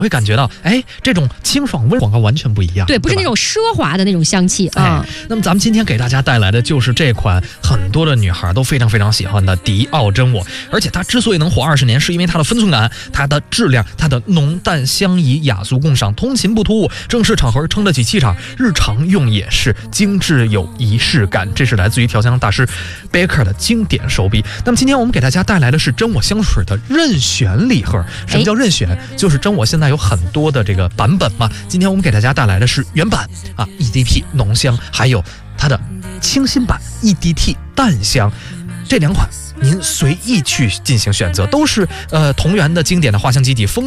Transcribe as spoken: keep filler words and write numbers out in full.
会感觉到，哎，这种清爽温广告完全不一样。 对，不是那种奢华的那种香气啊、 哎。那么咱们今天给大家带来的就是这款很多的女孩都非常非常喜欢的迪奥真我，而且它之所以能火二十年，是因为它的分寸感、它的质量、它的浓淡相宜、雅俗共赏，通勤不突兀，正式场合撑得起气场，日常用也是精致有仪式感。这是来自于调香大师 Becker 的经典手笔。那么今天我们给大家带来的是真我香水的任选礼盒。什么叫任选？就是真我现在有很多的这个版本嘛。今天我们给大家带来的是原版啊 E D P 浓香，还有它的清新版 E D T 淡香，这两款您随意去进行选择，都是呃同源的经典的花香基底。